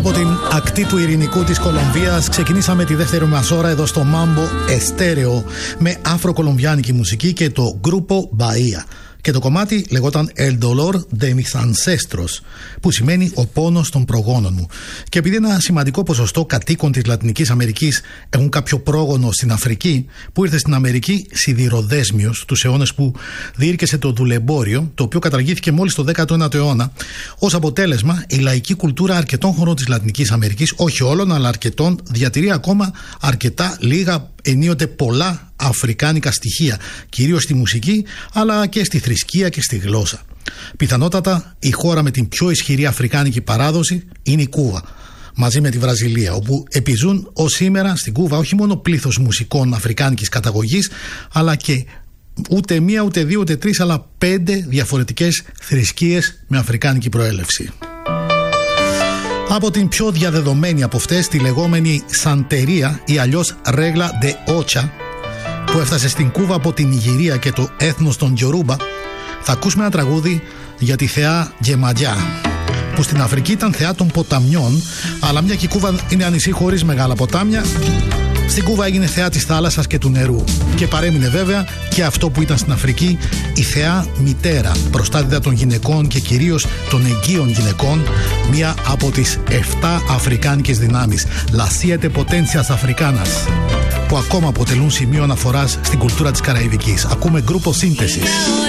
Από την ακτή του Ειρηνικού της Κολομβίας ξεκινήσαμε τη δεύτερη μας ώρα εδώ στο Mambo Estéreo με αφροκολομβιάνικη μουσική και το Grupo Bahía. Και το κομμάτι λεγόταν El Dolor de mis Ancestros, που σημαίνει ο πόνος των προγόνων μου. Και επειδή ένα σημαντικό ποσοστό κατοίκων της Λατινικής Αμερικής έχουν κάποιο πρόγονο στην Αφρική, που ήρθε στην Αμερική σιδηροδέσμιος τους αιώνες που διήρκεσε το δουλεμπόριο, το οποίο καταργήθηκε μόλις το 19ο αιώνα, ως αποτέλεσμα η λαϊκή κουλτούρα αρκετών χωρών της Λατινικής Αμερικής, όχι όλων αλλά αρκετών, διατηρεί ακόμα αρκετά λίγα, ενίοτε πολλά αφρικάνικα στοιχεία, κυρίως στη μουσική αλλά και στη θρησκεία και στη γλώσσα. Πιθανότατα η χώρα με την πιο ισχυρή αφρικάνικη παράδοση είναι η Κούβα, μαζί με τη Βραζιλία, όπου επιζούν ως σήμερα στην Κούβα όχι μόνο πλήθος μουσικών αφρικάνικης καταγωγής, αλλά και ούτε μία, ούτε δύο, ούτε τρεις, αλλά 5 διαφορετικές θρησκείες με αφρικάνικη προέλευση. Από την πιο διαδεδομένη από αυτές, τη λεγόμενη Σαντερία ή αλλιώς Ρέγλα de Ocha, που έφτασε στην Κούβα από την Νιγηρία και το έθνος των Γιορούμπα, θα ακούσουμε ένα τραγούδι για τη θεά Γεμαντιά, που στην Αφρική ήταν θεά των ποταμιών, αλλά μια και η Κούβα είναι νησί χωρίς μεγάλα ποτάμια, στην Κούβα έγινε θεά της θάλασσας και του νερού. Και παρέμεινε βέβαια και αυτό που ήταν στην Αφρική, η θεά μητέρα, προστάτητα των γυναικών και κυρίως των εγγύων γυναικών, μία από τις 7 αφρικάνικες δυνάμεις, las 7 potencias africanas, που ακόμα αποτελούν σημείο αναφοράς στην κουλτούρα της Καραϊβικής. Ακούμε Grupo Síntesis.